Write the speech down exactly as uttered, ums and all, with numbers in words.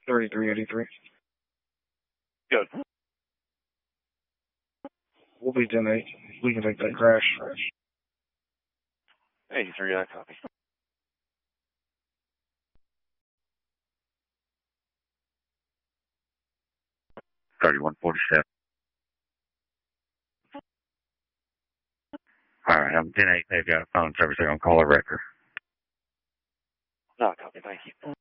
thirty-three eighty-three. Good. We'll be ten eight. We can take that crash. eighty-three, I copy. thirty-one forty-seven. All right, I'm ten eight. They've got a phone service. They're going to call a wrecker. No, copy. Thank you.